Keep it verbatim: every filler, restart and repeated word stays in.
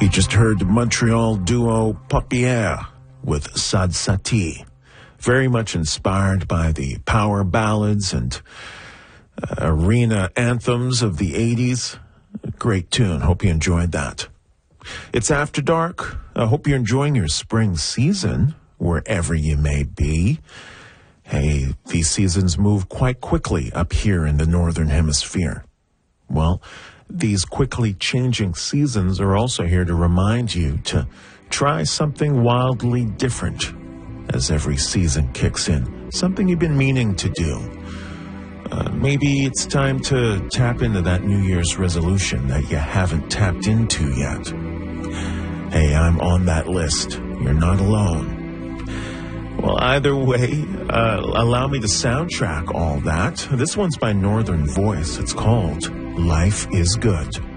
You just heard the Montreal duo Paupières with Sad Sati, very much inspired by the power ballads and uh, arena anthems of the eighties. Great tune. Hope you enjoyed that. It's After Dark. I hope you're enjoying your spring season, wherever you may be. Hey, these seasons move quite quickly up here in the Northern Hemisphere. Well, these quickly changing seasons are also here to remind you to try something wildly different as every season kicks in. Something you've been meaning to do. Uh, maybe it's time to tap into that New Year's resolution that you haven't tapped into yet. Hey, I'm on that list. You're not alone. Well, either way, uh, allow me to soundtrack all that. This one's by Northern Voice. It's called Life is Good.